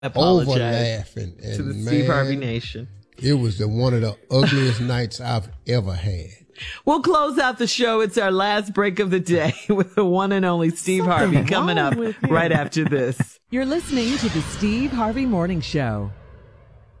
over apologize laughing. And to the man, Steve Harvey Nation. It was one of the ugliest nights I've ever had. We'll close out the show. It's our last break of the day with the one and only Steve Harvey coming up right after this. You're listening to the Steve Harvey Morning Show.